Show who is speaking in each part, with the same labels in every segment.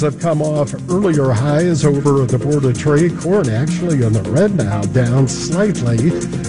Speaker 1: have come off earlier highs over at the Board of Trade. Corn actually in the red now, down slightly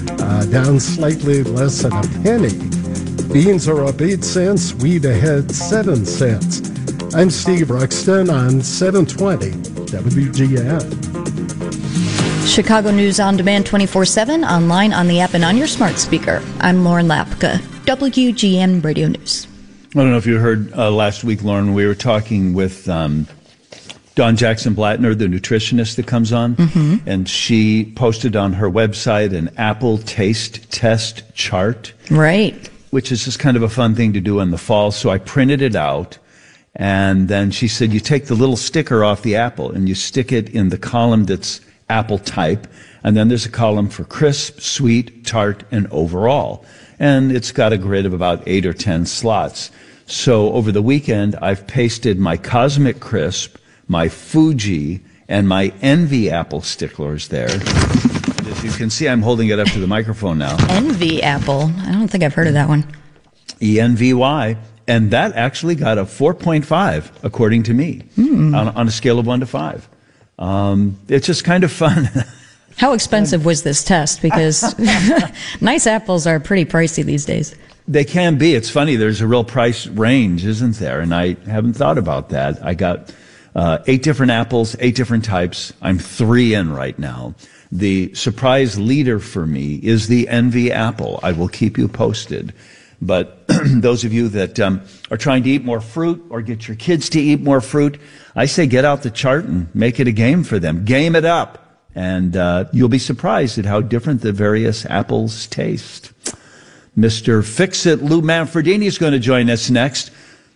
Speaker 1: less than a penny. Beans are up 8 cents, wheat ahead 7 cents. I'm Steve Ruxton on 720 WGN.
Speaker 2: Chicago News on Demand 24/7, online, on the app, and on your smart speaker. I'm Lauren Lapka, WGN Radio News.
Speaker 3: I don't know if you heard last week, Lauren, we were talking with Dawn Jackson Blattner, the nutritionist that comes on, and she posted on her website an apple taste test chart.
Speaker 2: Right.
Speaker 3: Which is just kind of a fun thing to do in the fall. So I printed it out, and then she said, you take the little sticker off the apple and you stick it in the column that's apple type, and then there's a column for crisp, sweet, tart, and overall. And it's got a grid of about 8 or 10 slots. So over the weekend, I've pasted my Cosmic Crisp, my Fuji, and my Envy apple sticklers there. As you can see, I'm holding it up to the microphone now.
Speaker 2: Envy apple. I don't think I've heard of that one.
Speaker 3: ENVY. And that actually got a 4.5, according to me, on a scale of 1 to 5. It's just kind of fun.
Speaker 2: How expensive was this test? Because nice apples are pretty pricey these days.
Speaker 3: They can be. It's funny. There's a real price range, isn't there? And I haven't thought about that. I got 8 different apples, 8 different types. I'm 3 in right now. The surprise leader for me is the Envy apple. I will keep you posted. But those of you that are trying to eat more fruit or get your kids to eat more fruit, I say get out the chart and make it a game for them. Game it up. And you'll be surprised at how different the various apples taste. Mr. Fix-It Lou Manfredini is going to join us next.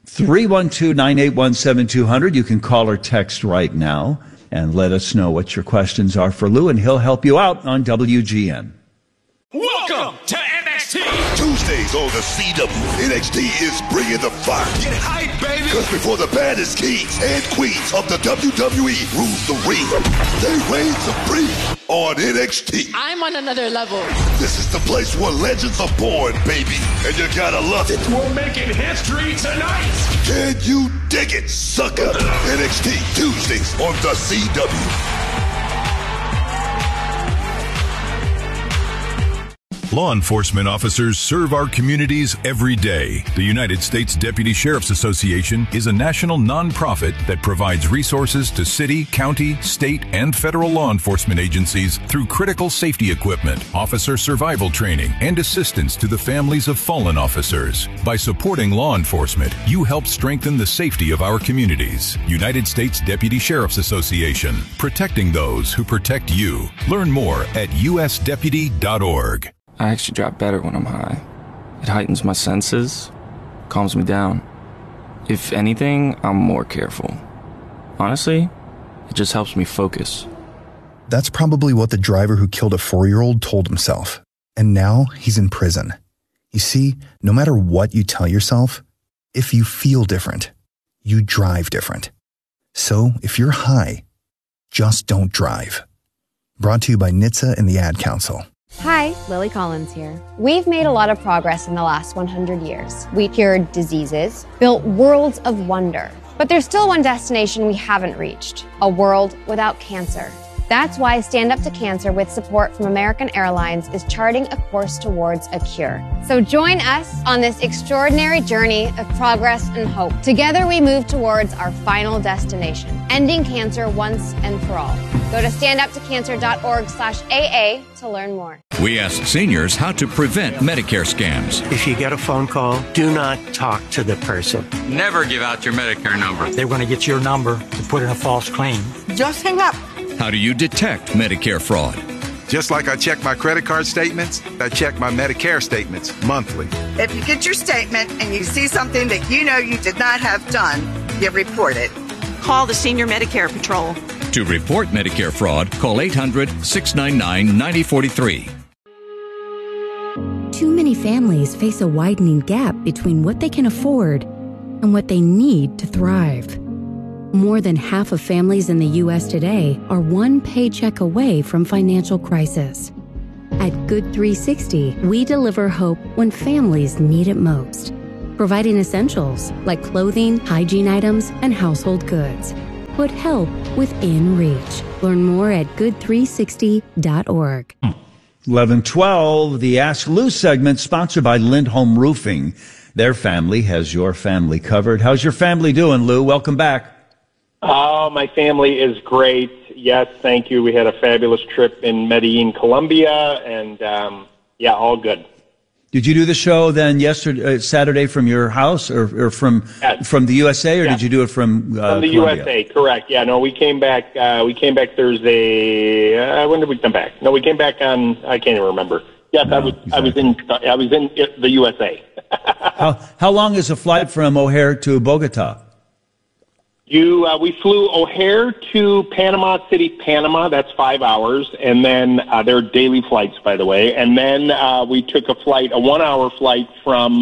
Speaker 3: 312-981-7200. You can call or text right now and let us know what your questions are for Lou, and he'll help you out on WGN.
Speaker 4: Welcome to NXT.
Speaker 5: Tuesdays on the CW, NXT is bringing the fire.
Speaker 4: Get hype, baby.
Speaker 5: Because before the baddest kings and queens of the WWE rules the ring, they reign supreme on NXT.
Speaker 6: I'm on another level.
Speaker 5: This is the place where legends are born, baby. And you gotta love it.
Speaker 4: We're making history tonight.
Speaker 5: Can you dig it, sucker? NXT Tuesdays on the CW.
Speaker 7: Law enforcement officers serve our communities every day. The United States Deputy Sheriff's Association is a national nonprofit that provides resources to city, county, state, and federal law enforcement agencies through critical safety equipment, officer survival training, and assistance to the families of fallen officers. By supporting law enforcement, you help strengthen the safety of our communities. United States Deputy Sheriff's Association, protecting those who protect you. Learn more at usdeputy.org.
Speaker 8: I actually drive better when I'm high. It heightens my senses, calms me down. If anything, I'm more careful. Honestly, it just helps me focus.
Speaker 9: That's probably what the driver who killed a 4-year-old told himself. And now he's in prison. You see, no matter what you tell yourself, if you feel different, you drive different. So if you're high, just don't drive. Brought to you by NHTSA and the Ad Council.
Speaker 10: Hi, Lily Collins here. We've made a lot of progress in the last 100 years. We cured diseases, built worlds of wonder. But there's still one destination we haven't reached, a world without cancer. That's why Stand Up to Cancer, with support from American Airlines, is charting a course towards a cure. So join us on this extraordinary journey of progress and hope. Together we move towards our final destination, ending cancer once and for all. Go to standuptocancer.org/AA to learn more.
Speaker 11: We ask seniors how to prevent Medicare scams.
Speaker 12: If you get a phone call, do not talk to the person.
Speaker 13: Never give out your Medicare number.
Speaker 12: They're going to get your number to put in a false claim.
Speaker 14: Just hang up.
Speaker 11: How do you detect Medicare fraud?
Speaker 15: Just like I check my credit card statements, I check my Medicare statements monthly.
Speaker 14: If you get your statement and you see something that you know you did not have done, you report it.
Speaker 16: Call the Senior Medicare Patrol.
Speaker 11: To report Medicare fraud, call 800-699-9043.
Speaker 17: Too many families face a widening gap between what they can afford and what they need to thrive. More than half of families in the U.S. today are one paycheck away from financial crisis. At Good 360, we deliver hope when families need it most, providing essentials like clothing, hygiene items, and household goods. put help within reach. Learn more at good360.org.
Speaker 3: 11:12, the Ask Lou segment sponsored by Lindholm Roofing. Their family has your family covered. How's your family doing, Lou? Welcome back.
Speaker 6: Oh, my family is great. Yes, thank you. We had a fabulous trip in Medellin, Colombia, and all good.
Speaker 3: Did you do the show then Saturday from your house or from the USA, or did you do it from
Speaker 6: the
Speaker 3: Colombia?
Speaker 6: USA? Correct. Yeah, no, we came back. We came back Thursday. When did we come back? No, we came back on. I can't even remember. Yes, no, I was in the USA.
Speaker 3: How long is a flight from O'Hare to Bogota?
Speaker 6: We flew O'Hare to Panama City, Panama. That's 5 hours, and then they're daily flights, by the way. And then we took a 1-hour flight from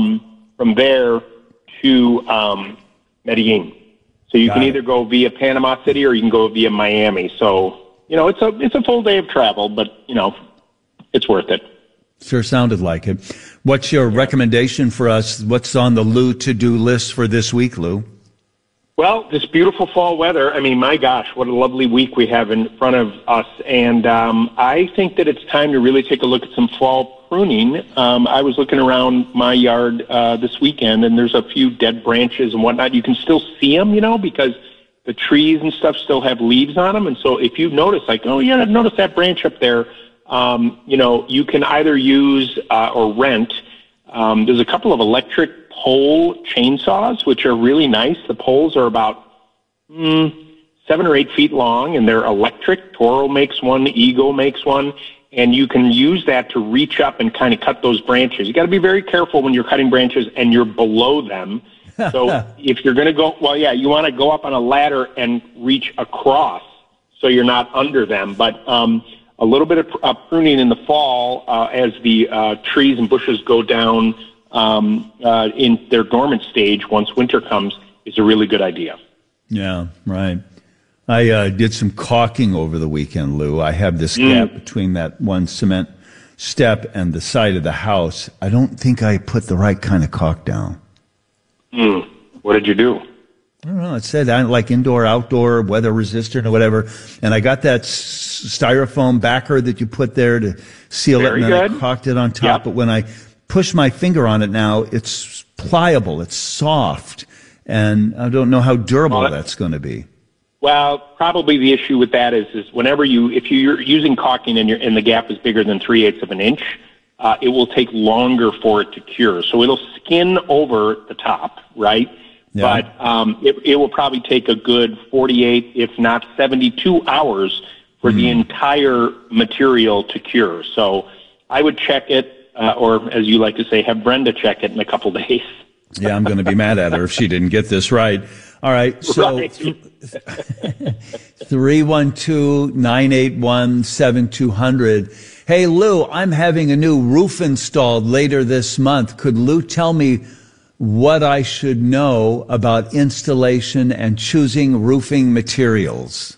Speaker 6: there to Medellin. So you can either go via Panama City or you can go via Miami. So it's a full day of travel, but it's worth it.
Speaker 3: Sure sounded like it. What's your recommendation for us? What's on the Lou to-do list for this week, Lou?
Speaker 6: Well, this beautiful fall weather, I mean, my gosh, what a lovely week we have in front of us. And I think that it's time to really take a look at some fall pruning. I was looking around my yard this weekend, and there's a few dead branches and whatnot. You can still see them, because the trees and stuff still have leaves on them. And so if you notice, like, oh, yeah, I've noticed that branch up there, you can either use or rent. There's a couple of electric pole chainsaws, which are really nice. The poles are about 7 or 8 feet long, and they're electric. Toro makes one, Ego makes one, and you can use that to reach up and kind of cut those branches. You got to be very careful when you're cutting branches and you're below them. So if you're going to go, you want to go up on a ladder and reach across so you're not under them. But a little bit of pruning in the fall as the trees and bushes go down in their dormant stage once winter comes is a really good idea.
Speaker 3: Yeah, right. I did some caulking over the weekend, Lou. I have this gap between that one cement step and the side of the house. I don't think I put the right kind of caulk down.
Speaker 6: What did you do?
Speaker 3: I don't know. It said I like indoor, outdoor, weather resistant or whatever. And I got that styrofoam backer that you put there to seal it, and then I caulked it on top. Yep. But when I push my finger on it now, it's pliable, it's soft, and I don't know how durable that's going to be.
Speaker 6: Well, probably the issue with that is whenever if you're using caulking and the gap is bigger than 3/8 of an inch, it will take longer for it to cure. So it'll skin over the top, right? Yeah. But it will probably take a good 48, if not 72 hours for the entire material to cure. So I would check it. Or, as you like to say, have Brenda check it in a couple days.
Speaker 3: Yeah, I'm going to be mad at her if she didn't get this right. All right, so 312-981-7200. Hey, Lou, I'm having a new roof installed later this month. Could Lou tell me what I should know about installation and choosing roofing materials?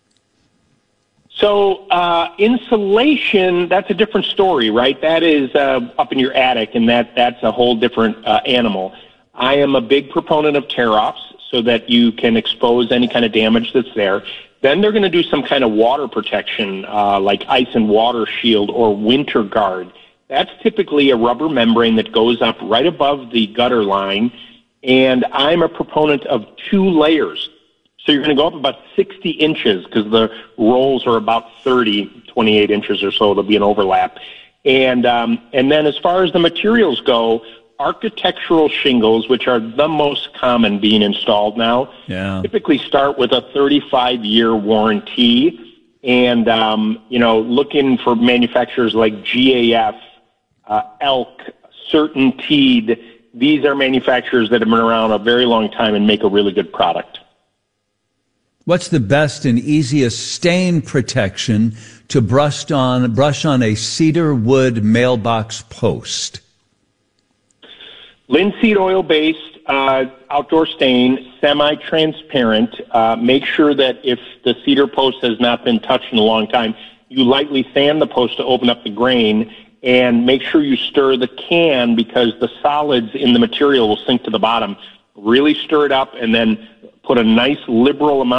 Speaker 6: So insulation, that's a different story, right? That is up in your attic, and that's a whole different animal. I am a big proponent of tear-offs so that you can expose any kind of damage that's there. Then they're going to do some kind of water protection, like ice and water shield or winter guard. That's typically a rubber membrane that goes up right above the gutter line, and I'm a proponent of 2 layers. So you're going to go up about 60 inches because the rolls are about 28 inches or so. There'll be an overlap. And then as far as the materials go, architectural shingles, which are the most common being installed now, typically start with a 35-year warranty. And, looking for manufacturers like GAF, Elk, CertainTeed, these are manufacturers that have been around a very long time and make a really good product.
Speaker 3: What's the best and easiest stain protection to brush on a cedar wood mailbox post?
Speaker 6: Linseed oil-based outdoor stain, semi-transparent. Make sure that if the cedar post has not been touched in a long time, you lightly sand the post to open up the grain, and make sure you stir the can because the solids in the material will sink to the bottom. Really stir it up and then put a nice liberal amount